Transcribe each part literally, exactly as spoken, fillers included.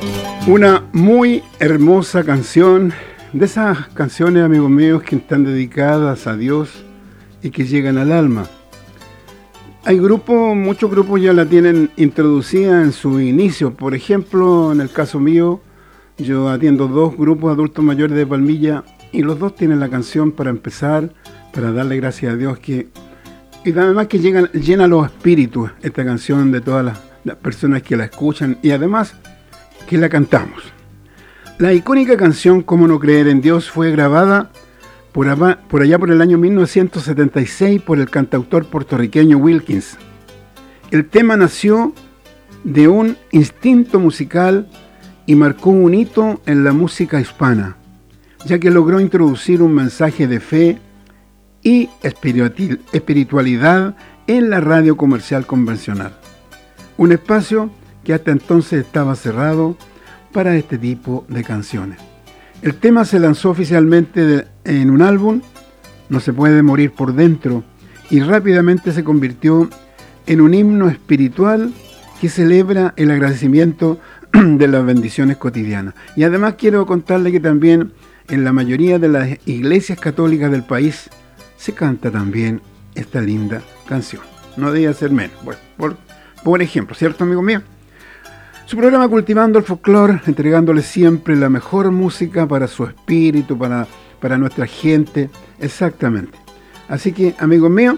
Una muy hermosa canción, de esas canciones, amigos míos, que están dedicadas a Dios y que llegan al alma. Hay grupos, muchos grupos ya la tienen introducida en su inicio. Por ejemplo, en el caso mío, yo atiendo dos grupos adultos mayores de Palmilla y los dos tienen la canción para empezar, para darle gracias a Dios, que y además que llegan, llena los espíritus esta canción de todas las, las personas que la escuchan y además que la cantamos. La icónica canción Cómo no creer en Dios fue grabada por, allá, por allá por el año mil novecientos setenta y seis por el cantautor puertorriqueño Wilkins. El tema nació de un instinto musical y marcó un hito en la música hispana, ya que logró introducir un mensaje de fe y espiritualidad en la radio comercial convencional. Un espacio que hasta entonces estaba cerrado para este tipo de canciones. El tema se lanzó oficialmente de, en un álbum, No se puede morir por dentro, y rápidamente se convirtió en un himno espiritual que celebra el agradecimiento de las bendiciones cotidianas. Y además quiero contarle que también en la mayoría de las iglesias católicas del país se canta también esta linda canción. No debía ser menos. Bueno, por, por ejemplo, ¿cierto, amigo mío? Su programa Cultivando el Folclore, entregándole siempre la mejor música para su espíritu, para, para nuestra gente, exactamente. Así que, amigos míos,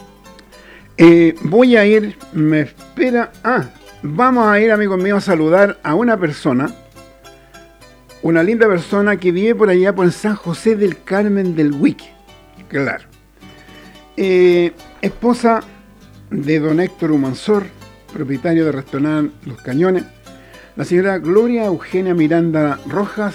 eh, voy a ir, me espera, ah, vamos a ir, amigos míos, a saludar a una persona, una linda persona que vive por allá, por San José del Carmen del Huique, claro. Eh, esposa de don Héctor Humansor, propietario del restaurante Los Cañones, la señora Gloria Eugenia Miranda Rojas,